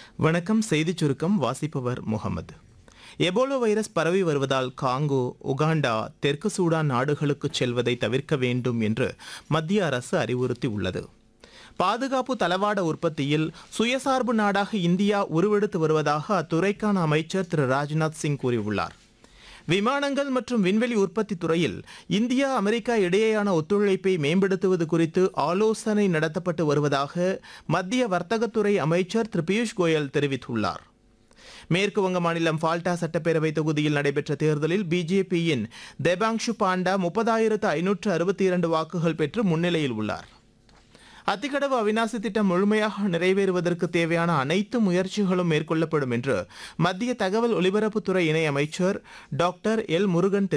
வணக்கம். செய்திச் சுருக்கம் வாசிப்பவர் முகமது. எபோலா வைரஸ் பரவி வருவதால் காங்கோ, உகாண்டா, தெற்கு சூடான் நாடுகளுக்கு செல்வதை தவிர்க்க வேண்டும் என்று மத்திய அரசு அறிவுறுத்தியுள்ளது. பாதுகாப்பு தளவாட உற்பத்தியில் சுயசார்பு நாடாக இந்தியா உருவெடுத்து வருவதாக அத்துறைக்கான அமைச்சர் திரு ராஜ்நாத் சிங் கூறியுள்ளார். விமானங்கள் மற்றும் விண்வெளி உற்பத்தி துறையில் இந்தியா அமெரிக்கா இடையேயான ஒத்துழைப்பை மேம்படுத்துவது குறித்து ஆலோசனை நடத்தப்பட்டு வருவதாக மத்திய வர்த்தகத்துறை அமைச்சர் திரு பியூஷ் கோயல் தெரிவித்துள்ளார். மேற்கு வங்க மாநிலம் ஃபால்டா சட்டப்பேரவை தொகுதியில் நடைபெற்ற தேர்தலில் பிஜேபியின் தேபாங்ஷு பாண்டா 30,562 வாக்குகள் பெற்று முன்னிலையில் உள்ளார். அத்திக்கடவு அவிநாசி திட்டம் முழுமையாக நிறைவேறுவதற்கு தேவையான அனைத்து முயற்சிகளும் மேற்கொள்ளப்படும் என்று மத்திய தகவல் ஒலிபரப்புத்துறை இணை அமைச்சர் டாக்டர் எல் முருகன்